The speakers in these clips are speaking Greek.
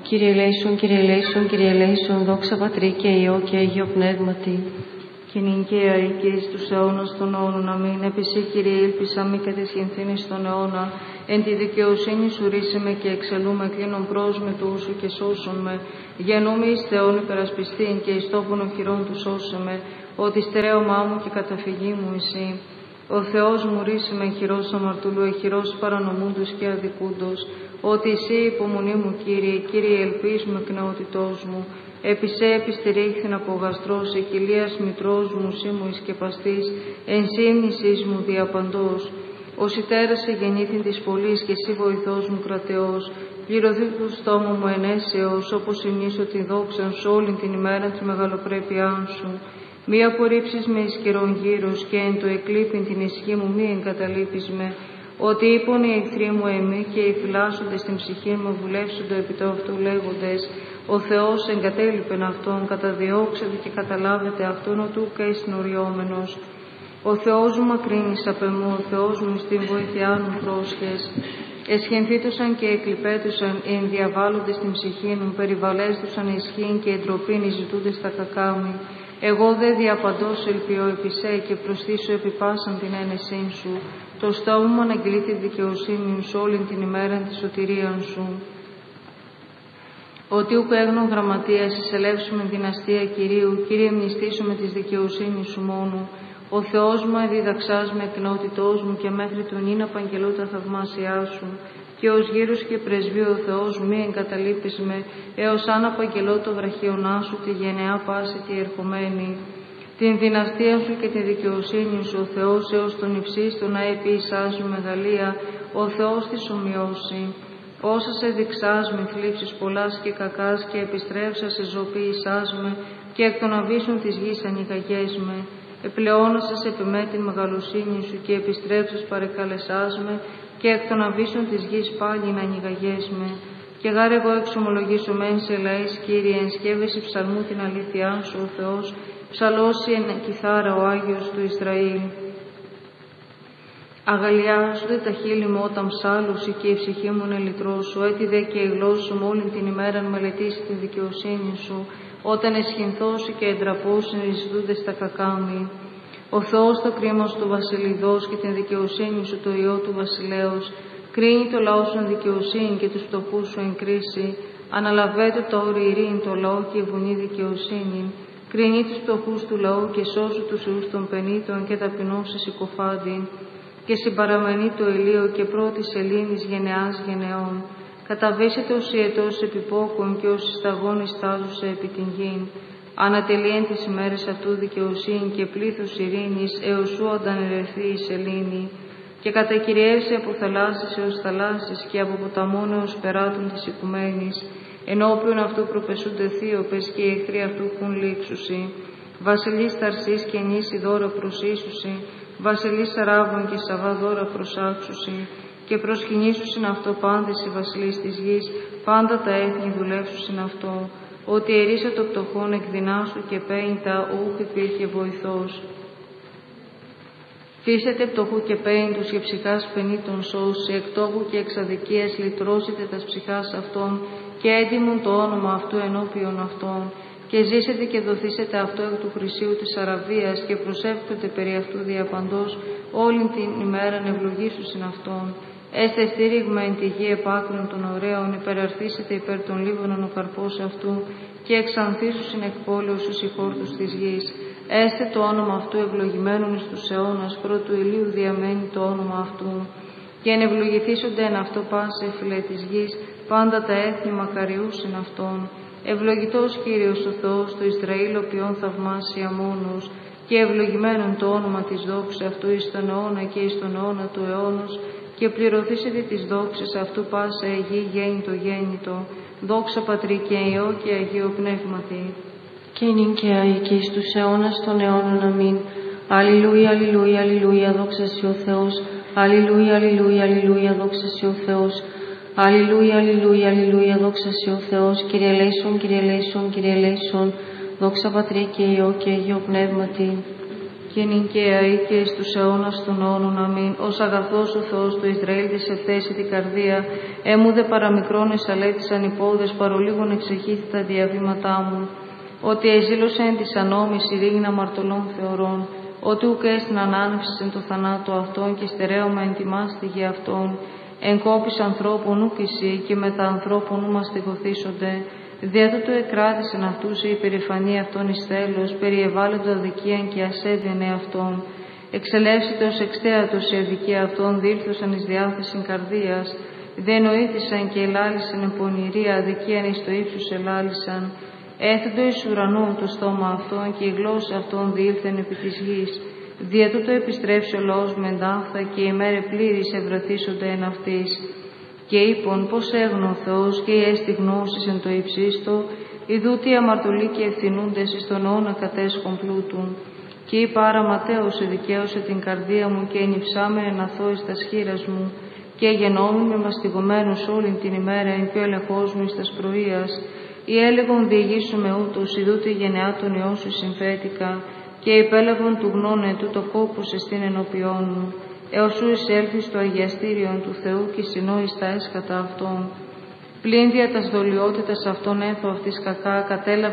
Κύριε ελέησον, Κύριε ελέησον, Κύριε ελέησον, δόξα Πατρί και Υιό και Αγίο Πνεύματι. Και νικαία και εις τους αιώνας των αιώνων, αμήν. Επισή, Κύριε, ήλπισα μη κατεσχυνθήνης στον αιώνα. Εν τη δικαιοσύνη σου ρίσε με και εξελούμε, κλείνον πρόσμε του σου και σώσον με. Γεννούμε εις Θεόν υπερασπιστήν και εις τόπον οχυρών του σώσε με. Ότι στερέωμά μου και καταφυγή μου εσύ. Ο Θεός μου ρίσε με χειρός αμαρτούλου, εχειρός παρανομούντος και αδικούντος. Ότι εσύ υπομονή μου, Κύριε, Κύριε, ελπίς μου εκ νεότητός μου. Επισέ επιστερήχθην από γαστρός, εκκυλίας μητρός μου, σύ μου ισκεπαστής, εν σύμνησής μου διαπαντός. Ο σιτέρας εγεννήθην της πολλής και εσύ βοηθός μου κρατεός. Πληρωθεί του στόμα μου ενέσεως, όπως συνήσω τη δόξα σου όλη την ημέρα τη μεγαλοπρέπειά σου. Μη απορρίψεις με ισχυρόν γύρος και εν το εκλείπειν την ισχύ μου μη εγκαταλείπεις με. Ότι είπον οι εχθροί μου εμεί και οι φυλάσσοντες στην ψυχή μου βουλεύσοντο επί το αυτού λέγοντες. Ο Θεός εγκατέλειπεν αυτόν, καταδιώξετε και καταλάβετε αυτόν ο τούκα εισνοριόμενος. Ο Θεός μου μακρύνεις απ' εμού, ο Θεός μου στην βοήθειά μου πρόσχες. Εσχενθήτουσαν και εκλειπέτουσαν οι ενδιαβάλλοντες στην ψυχή μου, περιβαλέστουσαν ισχύν και εντροπήν οι ζητούντες τα κακάμι. Εγώ δε διαπαντός ελπιώ επισέ και προστήσω επί πάσαν την ένεσήν σου. Το στόμα μου αναγγείλει τη δικαιοσύνη σου όλη την ημέρα τη σωτηρίαν σου. Ότι ουκ έγνον γραμματείας εισελεύσουμε την αστεία Κυρίου, Κύριε μνηστήσουμε της δικαιοσύνης σου μόνο. Ο Θεός μου εδιδαξάς με εκνότητός μου και μέχρι τον νυν απαγγελώ τα θαυμάσια σου. Και ως γύρους και πρεσβείο ο Θεός μου μη εγκαταλείπεις με, έως αν απαγγελώ το βραχιονά σου τη γενεά πάση τη ερχομένη. Την δυναστεία σου και τη δικαιοσύνη σου ο Θεός έως τον υψίστον να επίσάς σου μεγαλεία, ο Θεός της ομοιώσει. Όσα σε διξάς με θλίψεις πολλάς και κακάς και επιστρέψα σε ζωοποίησάς με και εκ των αβύσσων της γης ανοιγαγές με. Επλεώνασας επιμέ την μεγαλοσύνη σου και επιστρέψας παρεκαλεσάς με και εκ των αβύσσων της γης πάλι να ανοιγαγές με. Και γάρ εγώ εξομολογήσω μεν σε λαείς, Κύριε, εν σκεύεση ψαλμού την αλήθειά σου ο Θεός, ψαλώσει εν κιθάρα ο Άγιος του Ισραήλ. Αγαλιάζονται τα χείλη μου όταν ψάλουσι και η ψυχή μου είναι λυτρό σου, έτι δε και η γλώσσα μου όλη την ημέρα μελετήσει τη δικαιοσύνη σου, όταν εσχυνθώσει και εντραπώσει ζητούνται στα κακάμι. Ο Θεός το κρίμα σου του βασιλειδός και την δικαιοσύνη σου το Υιό του βασιλέως, κρίνει το λαό σου εν δικαιοσύνη και τους φτωχούς σου εν κρίση, αναλαβέτω το όρη ειρήνη το λαό και η βουνή δικαιοσύνη, κρίνει τους φτωχούς του λαού και σώσου τους ιούς των πενήτων και ταπεινώσει συκοφάντη, και συμπαραμενεί το ηλίο και πρώτης σελήνης γενεάς γενεών. Καταβήσετε ως ιετός επιπόκων και ως σταγόνης στάζουσε επί την γην. Ανατελείεν τις ημέρες αυτού δικαιοσύνη και πλήθος ειρήνης, έως σου αντανερεθεί η σελήνη. Και κατακυριεύσε από θαλάσσης έως θαλάσσης και από ποταμών έως περάτων της οικουμένης. Ενώπιον αυτού προπεσούνται θείοπες και οι εχθροί αυτού πουν λήξουσι. Βασιλείς Ταρσής και νήσι δώρα προσίσουσι. Βασιλείς Αράβων και Σαββά δώρα προσάξουσι. Και προσκυνήσουσιν αυτό πάντες οι βασιλείς της γης, πάντα τα έθνη δουλεύσουσιν αυτό. Ότι ερίσα το πτωχόν εκ δεινάσου και πέιντα ούχ υπήρχε βοηθός. Φύσετε πτωχού και πέιντους και ψυχάς πενήτων σώσει, εκ τόπου και εξ αδικίας λυτρώσετε τας ψυχάς αυτών και έντιμον το όνομα αυτού ενώπιον αυτών. Και ζήσετε και δοθήσετε αυτό εκ του χρυσίου της Αραβίας και προσεύχονται περί αυτού διαπαντός όλη την ημέρα ευλογήσουσιν αυτόν. Έστε στήριγμα εν τη γη επάκρον των ωραίων, υπεραρθήσετε υπέρ των Λίβανων ο καρπός αυτού και εξανθήσουσιν εκ πόλεως στους ηχόρτους της γης. Έστε το όνομα αυτού ευλογημένον εις τους αιώνας, πρώτου ηλίου διαμένει το όνομα αυτού. Και ενευλογηθήσονται εν αυτό πάσε φυλέ της γης, πάντα τα έθνη μακαριούσιν αυτόν. Ευλογητός Κύριος ο Θεός, το Ισραήλ οποίον θαυμάσια μόνος, και ευλογημένον το όνομα της δόξης αυτού εις τον αιώνα και εις τον αιώνα του αιώνος, και πληρωθήσετε τις δόξες αυτού πάσα η γη γέννητο γέννητο, δόξα Πατρί και Υιό και Αγίο Πνεύματι. Και νυν και αεί και εις τους αιώνας των αιώνων αμήν. Αλληλούια, αλληλούια, αλληλούια, δόξα σοι ο Θεός. Αλληλούια, αλληλούια, αλληλούια, δόξα σοι ο Θεός. Αλληλούια, αλληλούια, αλληλούια, δόξα σοι ο Θεός. Κύριε ελέησον, Κύριε ελέησον, Κύριε ελέησον, δόξα Πατρί και Υιό και Αγίο Πνεύματι. και νικαία ή και εις τους αιώνας των αιώνων. Αμήν. Ως αγαθός ο Θεός του Ισραήλ της ευθέσει την καρδία, έμου δε παραμικρών εσαλέτησαν υπόδες, παρολίγων εξεχήθη τα διαβήματά μου. Ότι εζήλωσε εν της ανόμης ειρήνη αμαρτωλών θεωρών, ότι ουκ έστειν ανάνευσης εν το θανάτο αυτών και στερέωμα εν τη μάστιγη αυτών, εν κόπης ανθρώπων ουκ εσύ και μετά ανθρώπων ου μαστιγωθήσονται. Δια τούτο εκράτησεν αυτούς η υπερηφανία αυτών εις τέλος, περιεβάλλοντο αδικίαν και ασέβιαν εαυτών. Εξελεύσεται ως εξτέατος η αδικία αυτών, δήλθωσαν εις διάθεσιν καρδίας. Δε νοήθησαν και ελάλησαν εν πονηρία, αδικίαν εις το ύψος ελάλησαν. Έθετο εις ουρανού το στόμα αυτών και η γλώσσα αυτών διήλθεν επί της γης. Δια τούτο επιστρέψει ο λαός με εντάχθα και οι μέρε πλήρης ευρωθήσονται εν αυτής. Και είπον πώς έγνω ο Θεός και η έστι γνώσης εν το υψίστο, ιδούτοι αμαρτωλοί και ευθυνούντες εις τον αιώνα κατέσχον πλούτουν. Και είπα άρα ματέωσε δικαίωσε την καρδία μου και ενυψάμενε να θώεις τας χείρας μου, και γεννόμουν με μαστιγωμένους όλην την ημέρα εν πιο ελεγχός μου εις τας πρωίας. Ή έλεγον διηγήσουμε ούτως, ιδούτη γενεά των ιών σου συμφέτικα, και υπέλαβον του γνώνε τούτο κόπος εστίν ενώπιόν μου. Έως σου εισέλθει στο αγιαστήριον του Θεού και συνόεις τα έσχατα αυτών. Πλην δια τας δολιότητας αυτών έθω αυτής κακά,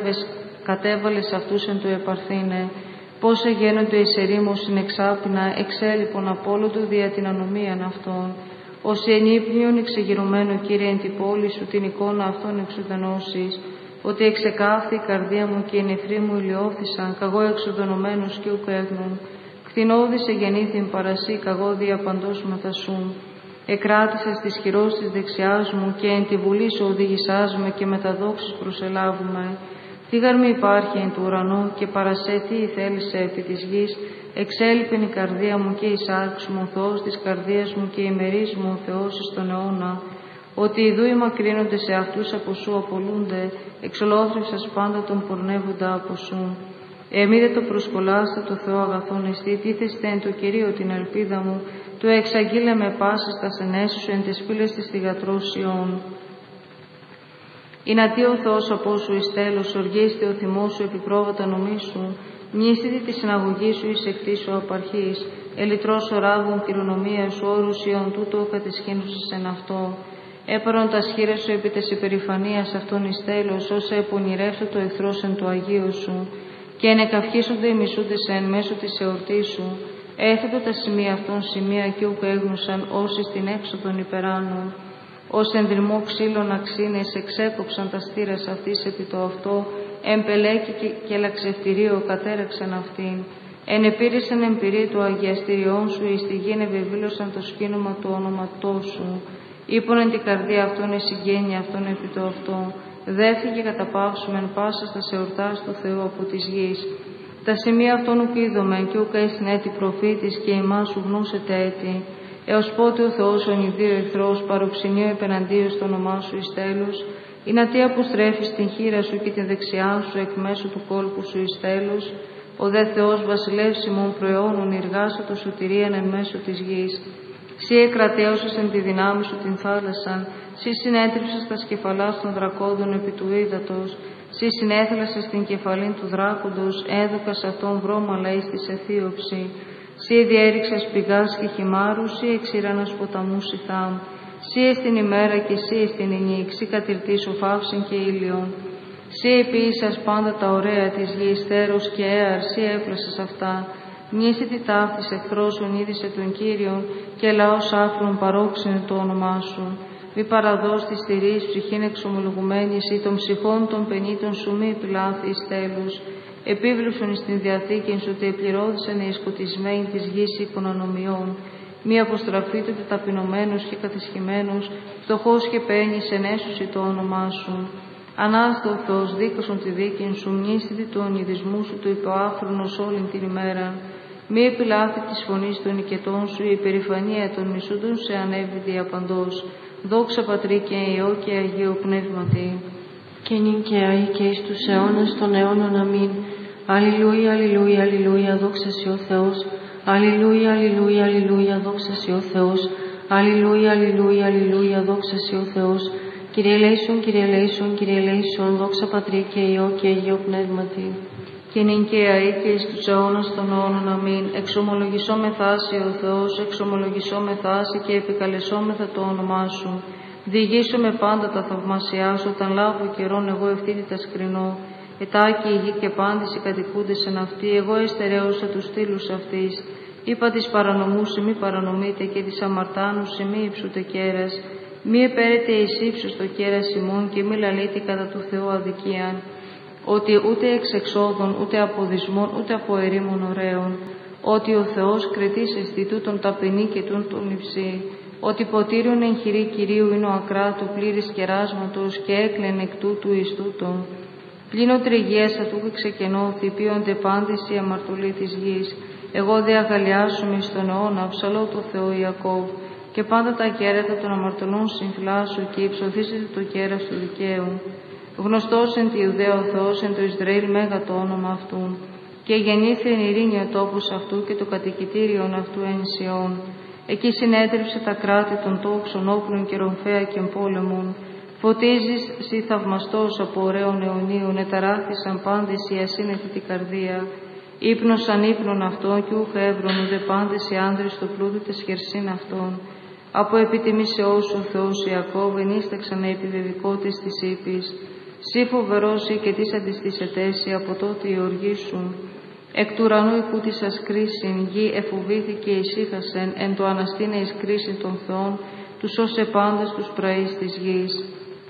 κατέβαλες αυτούς εν το επαρθήνε. Πώς εγένονται εις ερήμωσιν εξάπινα, εξέλιπον απόλυτο δια την ανομίαν αυτών. Ως ενύπνιον εξεγυρωμένο Κύριε εν την πόλη σου την εικόνα αυτών εξουδενώσεις, ότι εξεκάφθη η καρδία μου και οι νεφροί μου ηλιώθησαν, καγώ εξοδονωμένους και ουκ έγνουν. Κτηνώδησε γεννήθην παρασύ, καγώ διαπαντός μεθασούν. Εκράτησας της χειρός της δεξιάς μου και εν τη βουλή σου οδήγησάς με και μεταδόξεις προσελάβουμε. Τι γαρμή υπάρχει εν του ουρανού και παρασέ τι θέλησε επί της γης. Εξέλιπεν η καρδία μου και η σάρξ μου, ο Θεός της καρδίας μου και η μερίς μου, ο Θεός εις τον αιώνα. Ότι ιδού οι μακρύνονται σε αυτούς από σου απολούνται, εξολόθρευσας πάντα τον πορνεύοντα από σου. Εμεί το προσκολάστε το Θεό αγαθόν εστί, τίθεστε εν το Κυρίω την ελπίδα μου, του εξαγγείλε με πάσης τα σενέσεις σου εν τες πύλες της θυγατρώσιον. Ινατί ο Θεός από σου εις τέλος, οργίστη ο θυμός σου επιπρόβατα νομίσου, μνήστητη τη συναγωγή σου εις εκτίσου απαρχής, ελιτρός οράδων κληρονομία σου, όρους ιον τούτο κατεσχήνουσες εν αυτό. Έπαρον τα σχήρες σου επί τες υπερηφανίας αυτών εις τέλος, όσα επονηρεύσε το εχθρός εν το Αγίο σου, και ενεκαυχήσονται οι μισούντες εν μέσω της εορτής σου. Έθετο τα σημεία αυτών σημεία και ουκ έγνωσαν όσοι στην έξοδον υπεράνω. Ως ενδρυμό ξύλων αξίνες εξέκοψαν τα στήρας αυτής επί το αυτό, εμπελέκη και λαξευτηρίο κατέραξαν αυτήν. Ενεπήρησαν εμπειρή του αγιαστηριών σου, εις τη γην ευεβήλωσαν το σκήνομα του όνοματός σου. Είπον εν την καρδία αυτών η συγγένεια αυτών επί το αυτό. Δεύθηκε καταπαύσουμεν πάσα στα εορτάς του Θεού από της γης. Τα σημεία αυτών ουκ είδομεν και ουκ έστιν έτη προφήτης και ημάς σου γνώσετε έτη. Έως πότε ο Θεός ο νηδίο εχθρός παροξενείο επεναντίον στο όνομά σου εις τέλους, ή να τι αποστρέφεις την χείρα σου και την δεξιά σου εκ μέσω του κόλπου σου εις τέλους, ο δε Θεός βασιλεύς ημών προαιώνων ηργάσω το σωτηρίαν εν μέσω της γης. Σύ εκρατέωσες εν τη δυνάμει σου την θάλασσαν, σύ συνέτριψες τα σκεφαλάς των δρακόντων επί του ύδατος, σύ συνέθλασες την κεφαλήν του δράκοντος, έδωκας αυτόν βρώμα λαείς της αιθίωψη. Σύ διέριξες πηγάς και χυμάρους, σύ εξήρανας ποταμούς ηθάμ. Σύ εστιν ημέρα και σύ εστιν η νύχ, σύ κατηρτής ο φαύσιν και ήλιον. Σύ επίησας πάντα τα ωραία της γης, θέρος και έαρ, σύ έφλασες αυτά. Μνήστη ταύτης εχθρός ονείδησε τον Κύριον και λαός άφρον παρόξενε το όνομά σου. Μη παραδώσει τη στηρής ψυχήν εξομολογουμένη ή των ψυχών των πενήτων σου μη επιλάθη εις τέλους. Επίβλεψον εις την διαθήκη σου ότι επληρώθησαν οι σκοτισμένοι της γης οικονομιών. Μη αποστραφείτε του ταπεινωμένους και κατεσχημένους, φτωχός και πένης ενέσουσι το όνομά σου. Ανάστα ο Θεός δίκωσον τη δίκη σου, μνήστητη του ονειδισμού σου του υποάφρονος όλην την ημέρα. Μη επιλάθη της φωνής των οικετών σου, η υπερηφανία των μισούντων σε ανέβη διαπαντός. Δόξα Πατρί και Υιό και Αγίου Πνεύματι. Και νυν και αεί και εις τους αιώνας των αιώνων. Αμήν. Αλληλούια, αλληλούια, αλληλούια, δόξα σοι ο Θεός. Αλληλούια, αλληλούια, αλληλούια, δόξα σοι ο Θεός. Αλληλούια, αλληλούια, αλληλούια, δόξα σοι ο Θεός. Κύριε ελέησον, Κύριε ελέησον, Κύριε ελέησον, δόξα Πατρί και Υιό και Αγίου Πνεύματι. και νυν και αεί και εις τους αιώνας των αιώνων. Αμήν. Εξομολογησόμεθά σε ο Θεός, εξομολογησόμεθά σε και επικαλεσόμεθα το όνομά Σου. Διηγήσομαι πάντα τα θαυμάσια Σου, όταν λάβω καιρόν εγώ ευθύτητας κρινώ. Ετάκη η γη και πάντες οι κατοικούντες εν αυτή, εγώ εστερέωσα τους στήλους αυτής. Είπα της παρανομούσε μη παρανομείτε και της αμαρτάνουσε μη υψούτε κέρας. Μη επέρετε εις ύψος το κέρας ημών και μη λαλείτε κατά του Θεού αδικίαν. Ότι ούτε εξ εξόδων, ούτε από δυσμών, ούτε από ερήμων ωραίων. Ότι ο Θεός κριτής εστι τούτον ταπεινή και τούτον υψή. Ότι ποτήριον εν χειρή Κυρίου είναι ο ακράτου πλήρης κεράσματος και έκλεν εκ τούτου εις τούτον. Πλην ο τριγιές αυτού που ξεκενώθη, ποιονται πάντες οι αμαρτωλοί της γης. Εγώ δε αγαλιάσουμε εις τον αιώνα, ψαλώ το Θεό Ιακώβ. Και πάντα τα κέρατα των αμαρτωλών συμφυλάσσω και υψωθήσετε το κέρας του δικαίου. Γνωστός εν τη Ιουδαία ο Θεός, εν το Ισραήλ μέγα το όνομα αυτού. Και γεννήθη εν ειρήνη ο τόπος αυτού και το κατοικητήριον αυτού εν Σιών. Εκεί συνέτριψε τα κράτη των τόξων, όπλων και ρομφαία και πόλεμων. Φωτίζεις σοι θαυμαστός από ωραίων αιωνίων, εταράχθησαν πάντες οι ασύνετοι την καρδία. Ήπνωσαν ύπνον αυτών κι ούχ έβρον ουδε πάντες οι άνδρες το πλούτο τες χερσίν αυτών. Από επιτιμήσεώς ο Θεός Ιακώβ ενίσταξαν επιβεβικότες της ύπης. Σύ φοβερός ή και τις αντιστήσετέσαι από τότε η οργή σου. Εκ του ουρανού οικούτησας κρίσιν, γη εφοβήθηκε ησύχασεν, εν το αναστήνε εις κρίσιν των Θεών, τους όσε πάντας τους πραείς της γης.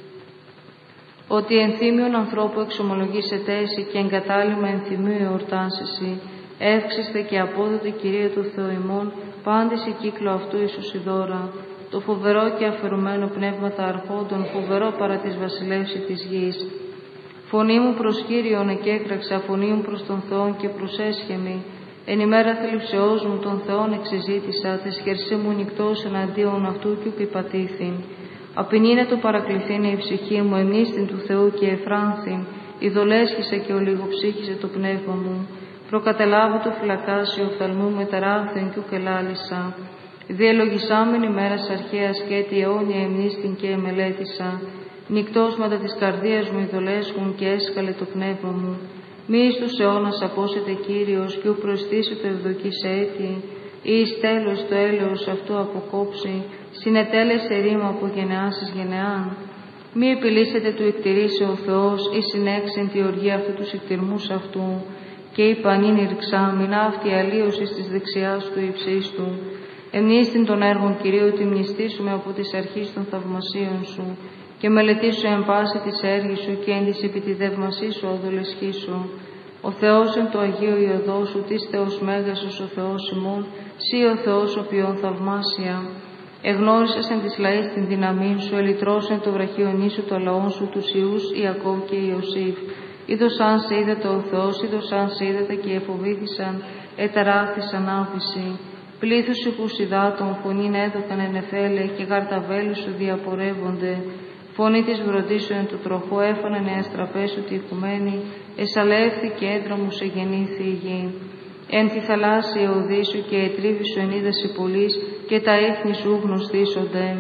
Ότι ενθύμιον ανθρώπου εξομολογήσετε εσύ και εγκατάλημα ενθυμίου εορτάσεσαι. Εύξηστε και απόδοτε Κυρία του Θεού ημών, πάντες η κύκλο αυτού Ιησούς η δώρα. Το φοβερό και αφαιρουμένο πνεύματα αρχόντων, φοβερό παρά της βασιλεύση της γης. Φωνή μου προς Κύριον εκέκραξα, φωνή μου προς τον Θεόν και προσέσχεμη. Εν ημέρα θλιψεώς μου τον Θεόν εξεζήτησα, τες χερσί μου νυκτός εναντίον αυτού κι ουκ υπατήθην. Απεινήνε το παρακληθήνε η ψυχή μου, εμνίστην του Θεού και εφράνθην. Ιδωλέσχισε και ολιγοψύχησε το πνεύμα μου. Προκατελάβω το φυλακάσιο οφθαλμού μεταράχθεν κι ουκ ελάλησα. Διελογισάμεν ημέρας αρχαίας και έτη αιώνια εμνίστην και εμελέτησα. Νυκτός μετά της καρδίας μου ιδωλέσχουν και έσκαλε το πνεύμα μου. Μη εις τους αιώνας απόσετε Κύριος κι ου προστήσει το ευδοκής έτη. Ή εις τέλος το έλεος αυτού αποκόψει. Συνετέλεσε ρήμα από γενεάς εις γενεάν. Μη επιλύσετε του εκτηρήσε ο Θεός ή συνέξεν τη οργή αυτού τους εκτιρμούς αυτού. Και είπαν είναι ρηξά, μην αυτή αλλίωση της δεξιάς του υψίστου. Εμνίστην των έργων Κυρίου τη μνηστήσουμε από της αρχής των θαυμασίων σου. Και μελετήσου εν πάση της έργης σου και εν της επιτιδεύμασή σου οδολεσχήσου. Ο Θεός εν το Αγίο Ιωδό σου, της Θεός Μέγασος ο Θεός ημών, σύ ο Θεός ο ποιον θαυμάσια. Εγνώρισες εν της λαής την δύναμή σου, ελυτρώσεν το βραχιονί σου το λαόν σου, τους Ιούς Ιακώβ και Ιωσήφ. Είδος αν σε είδατε ο Θεός, είδος αν σε είδατε και εφοβήθησαν, εταράχθησαν άφηση. Πλήθους υπουσιδάτων φωνήν έδωκαν εν εφέλε και γαρταβέλους σου διαπορεύονται. Φωνή της βροντίσου εν του τροχό έφαναν εαστραπές σου τη οικουμένη, εσαλεύθη και έδραμου σε γεννήθη η γη. Εν τη θαλάσσια οδή σου και ετρίβη σου εν είδαση πολλής και τα ίχνη σου γνωστήσονται.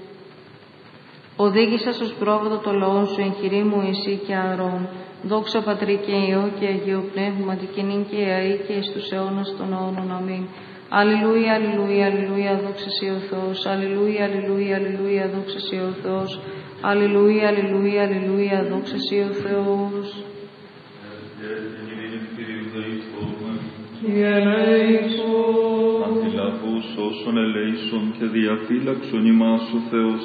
Οδήγησας ως πρόβατο το λαό σου εν χειρή μου εσύ και Αρών. Δόξα Πατρί και Υιό και Αγίο Πνεύματι και νυν και αεί και εις τους αιώνας των αιώνων. Αμήν. Αλληλούια, αλληλούια, αλληλούια, δόξα σοι ο Θεός. Αλληλούια, αλληλούια, αλληλούια, δόξα σοι ο Θεός. Αλληλούια, αλληλούια, αλληλούια, δόξα σοι ο Θεός. Κύριε ελέησον. Αφυλακούς όσων ελέησον και διαφύλαξον ημάς ο Θεός